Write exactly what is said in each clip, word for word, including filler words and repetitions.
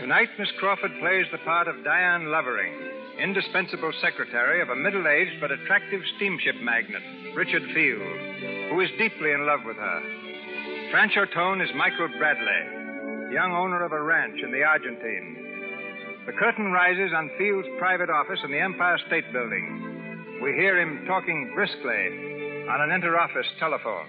Tonight, Miss Crawford plays the part of Diane Lovering, indispensable secretary of a middle-aged but attractive steamship magnate, Richard Field, who is deeply in love with her. Francho Tone is Michael Bradley, young owner of a ranch in the Argentine. The curtain rises on Field's private office in the Empire State Building. We hear him talking briskly on an inter-office telephone.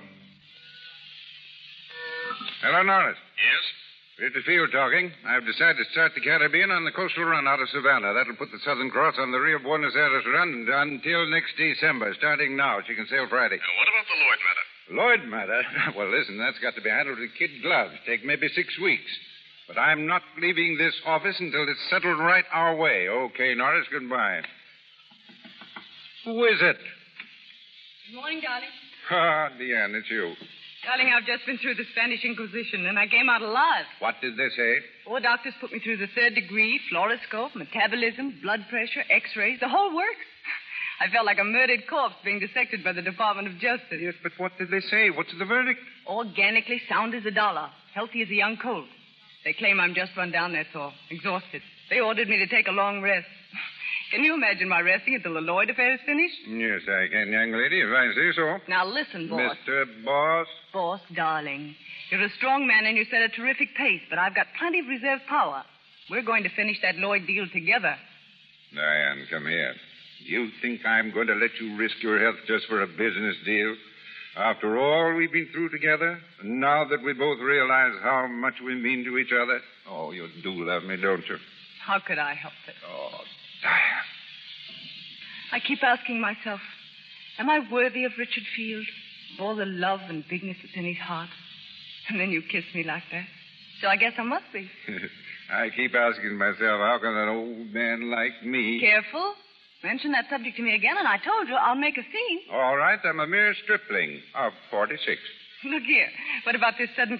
Hello, Norris. Yes? Richard Field talking. I've decided to start the Caribbean on the coastal run out of Savannah. That'll put the Southern Cross on the Rio Buenos Aires run until next December. Starting now, she can sail Friday. Now, what about the Lloyd matter? Lloyd matter? Well, listen, that's got to be handled with kid gloves. Take maybe six weeks. But I'm not leaving this office until it's settled right our way. Okay, Norris, goodbye. Who is it? Good morning, darling. Ah, Deanne, it's you. Darling, I've just been through the Spanish Inquisition, and I came out alive. What did they say? Four doctors put me through the third degree, fluoroscope, metabolism, blood pressure, x-rays, the whole works. I felt like a murdered corpse being dissected by the Department of Justice. Yes, but what did they say? What's the verdict? Organically sound as a dollar, healthy as a young colt. They claim I'm just run down, that's all. Exhausted. They ordered me to take a long rest. Can you imagine my resting until the Lloyd affair is finished? Yes, I can, young lady, if I say so. Now listen, boss. Mister Boss? Boss, darling. You're a strong man and you set a terrific pace, but I've got plenty of reserve power. We're going to finish that Lloyd deal together. Diane, come here. You think I'm going to let you risk your health just for a business deal? After all we've been through together, and now that we both realize how much we mean to each other? Oh, you do love me, don't you? How could I help it? Oh, Diane. I keep asking myself, am I worthy of Richard Field? Of all the love and bigness that's in his heart? And then you kiss me like that. So I guess I must be. I keep asking myself, how can an old man like me... Careful. Mention that subject to me again, and I told you I'll make a scene. All right, I'm a mere stripling of forty-six. Look here. What about this sudden